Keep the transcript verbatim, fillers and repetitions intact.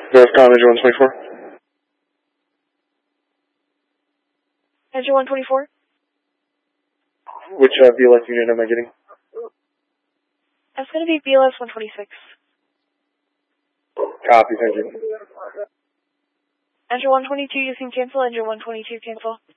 Northcom, Engine one twenty-four. Engine one twenty-four? Which uh, B L S unit am I getting? That's going to be B L S one twenty-six. Copy, thank you. Engine one twenty-two, you can cancel. Engine one twenty-two, cancel.